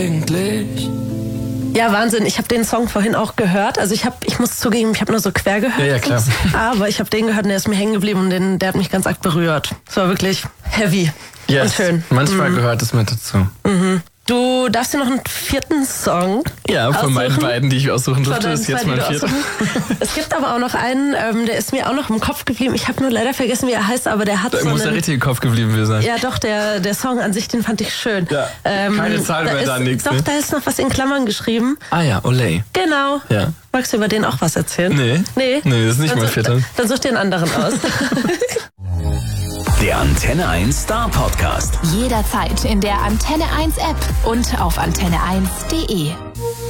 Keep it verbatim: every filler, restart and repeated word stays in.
eigentlich? Ja, Wahnsinn. Ich habe den Song vorhin auch gehört. Also ich habe, ich muss zugeben, ich habe nur so quer gehört. Ja, ja, klar. Aber ich habe den gehört und der ist mir hängen geblieben und den, der hat mich ganz arg berührt. Es war wirklich heavy yes. und schön. Manchmal mhm. gehört es mit dazu. Mhm. Du darfst dir noch einen vierten Song Ja, von aussuchen. meinen beiden, die ich aussuchen durfte, ist jetzt mein vierter. Es gibt aber auch noch einen, ähm, der ist mir auch noch im Kopf geblieben. Ich habe nur leider vergessen, wie er heißt, aber der hat da so muss einen, der richtig im Kopf geblieben sein. Ja, doch, der, der Song an sich, den fand ich schön. Ja, ähm, keine Zahl mehr da, nix. Doch, ne? da ist noch was in Klammern geschrieben. Ah ja, Olay. Genau. Ja. Magst du über den auch was erzählen? Nee. Nee? Nee, das ist nicht dann mein vierter. Dann such dir einen anderen aus. Der Antenne eins Star Podcast. Jederzeit in der Antenne eins App und auf antenne eins punkt de.